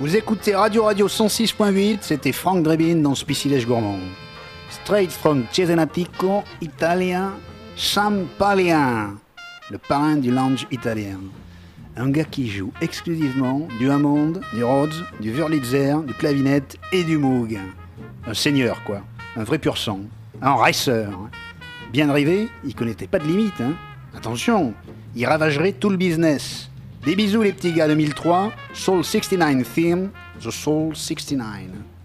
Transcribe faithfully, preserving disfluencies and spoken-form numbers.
Vous écoutez Radio Radio cent six point huit, c'était Franck Drebin dans Spicilège Gourmand. Straight from Cesenatico, italien, Champalien, le parrain du lounge italien. Un gars qui joue exclusivement du Hammond, du Rhodes, du Wurlitzer, du clavinette et du Moog. Un seigneur, quoi. Un vrai pur sang. Un racer. Bien arrivé, il connaissait pas de limite, hein. Attention, il ravagerait tout le business. Des bisous les petits gars, deux mille trois, Soul soixante-neuf Theme, The Soul soixante-neuf.